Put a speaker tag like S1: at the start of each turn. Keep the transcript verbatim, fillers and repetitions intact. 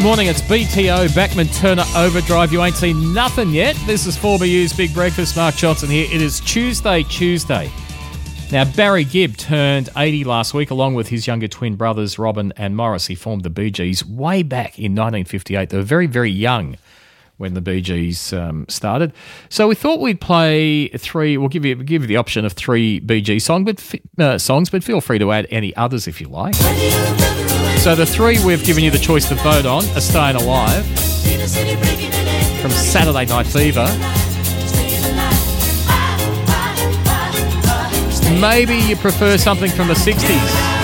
S1: Morning, it's B T O, Backman Turner Overdrive. You ain't seen nothing yet. This is four B U's Big Breakfast. Mark Johnson here. It is Tuesday, Tuesday. Now, Barry Gibb turned eighty last week, along with his younger twin brothers, Robin and Morris. He formed the Bee Gees way back in nineteen fifty-eight. They were very, very young when the Bee Gees um, started. So we thought we'd play three, we'll give you give you the option of three Bee Gees song, but, uh, songs, but feel free to add any others if you like. So the three we've given you the choice to vote on are Staying Alive from Saturday Night Fever. Maybe you prefer something from the sixties.